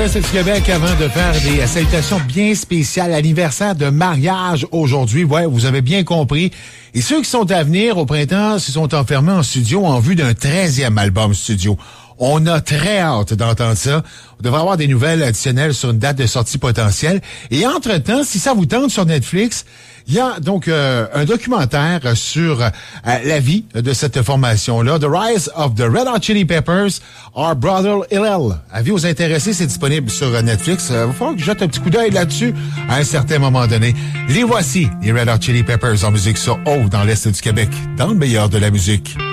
l'Est du Québec avant de faire des salutations bien spéciales. Anniversaire de mariage aujourd'hui. Ouais, vous avez bien compris. Et ceux qui sont à venir au printemps se sont enfermés en studio en vue d'un 13e album studio. On a très hâte d'entendre ça. On devrait avoir des nouvelles additionnelles sur une date de sortie potentielle. Et entre-temps, si ça vous tente sur Netflix, il y a donc un documentaire sur la vie de cette formation-là, The Rise of the Red Hot Chili Peppers, Our Brother Hillel. Avis aux intéressés, c'est disponible sur Netflix. Il va falloir que je jette un petit coup d'œil là-dessus à un certain moment donné. Les voici, les Red Hot Chili Peppers en musique sur O dans l'Est du Québec, dans le meilleur de la musique.